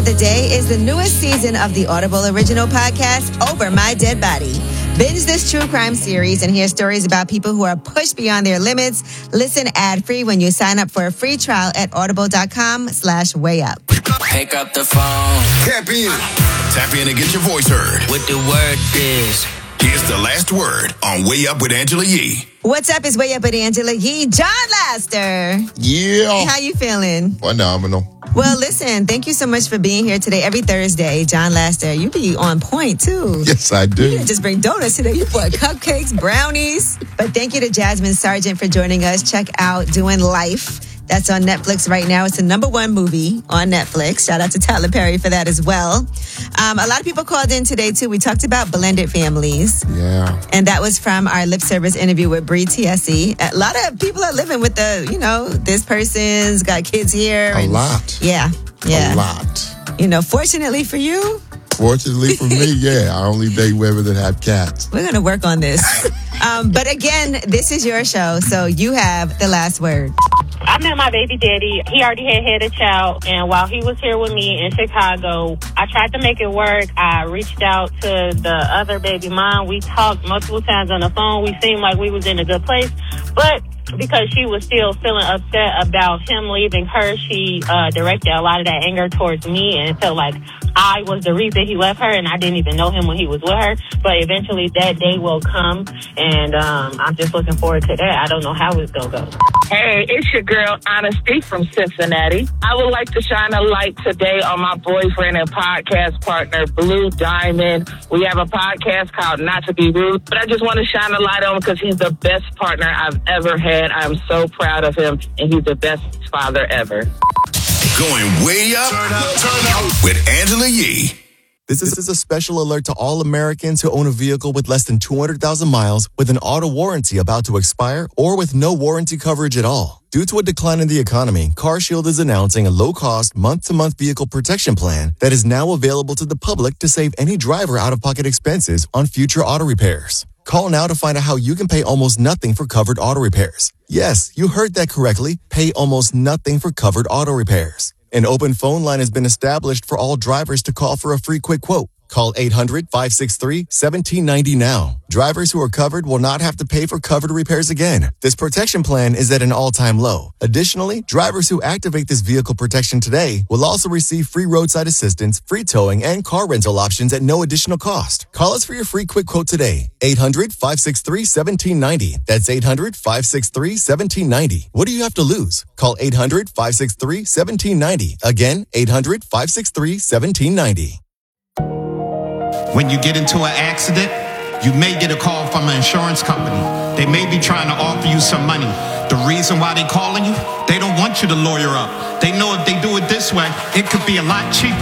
of the day is the newest season of the Audible original podcast, Over My Dead Body. Binge this true crime series and hear stories about people who are pushed beyond their limits. Listen ad-free when you sign up for a free trial at audible.com/wayup. Pick up the phone. Tap in. Tap in and get your voice heard. What the word is. Here's the last word on Way Up with Angela Yee. What's up? It's Way Up with Angela Yee. John Laster. Yeah. How you feeling? Phenomenal. Well, listen, thank you so much for being here today. Every Thursday, John Laster, you be on point, too. Yes, I do. You didn't just bring donuts today. You brought cupcakes, brownies. But thank you to Jasmine Sargent for joining us. Check out Doing Life. That's on Netflix right now. It's the #1 movie on Netflix. Shout out to Tyler Perry for that as well. A lot of people called in today, too. We talked about blended families. Yeah. And that was from our lip service interview with Bree TSE. A lot of people are living with this person's got kids here. A lot. Yeah. A lot. Fortunately for you. Fortunately for me, yeah. I only date women that have cats. We're going to work on this. But again, this is your show, so you have the last word. I met my baby daddy. He already had a child, and while he was here with me in Chicago, I tried to make it work. I reached out to the other baby mom. We talked multiple times on the phone. We seemed like we was in a good place, but because she was still feeling upset about him leaving her, she directed a lot of that anger towards me and felt like I was the reason he left her, and I didn't even know him when he was with her. But eventually that day will come, and I'm just looking forward to that. I don't know how it's going to go. Hey, it's your girl, Honesty from Cincinnati. I would like to shine a light today on my boyfriend and podcast partner, Blue Diamond. We have a podcast called Not to Be Rude, but I just want to shine a light on him because he's the best partner I've ever had. I'm so proud of him, and he's the best father ever. Going way up, turn up with Angela Yee. This is a special alert to all Americans who own a vehicle with less than 200,000 miles with an auto warranty about to expire or with no warranty coverage at all. Due to a decline in the economy, CarShield is announcing a low-cost, month-to-month vehicle protection plan that is now available to the public to save any driver out-of-pocket expenses on future auto repairs. Call now to find out how you can pay almost nothing for covered auto repairs. Yes, you heard that correctly. Pay almost nothing for covered auto repairs. An open phone line has been established for all drivers to call for a free quick quote. Call 800-563-1790 now. Drivers who are covered will not have to pay for covered repairs again. This protection plan is at an all-time low. Additionally, drivers who activate this vehicle protection today will also receive free roadside assistance, free towing, and car rental options at no additional cost. Call us for your free quick quote today. 800-563-1790. That's 800-563-1790. What do you have to lose? Call 800-563-1790. Again, 800-563-1790. When you get into an accident, you may get a call from an insurance company. They may be trying to offer you some money. The reason why they're calling you, they don't want you to lawyer up. They know if they do it this way, it could be a lot cheaper.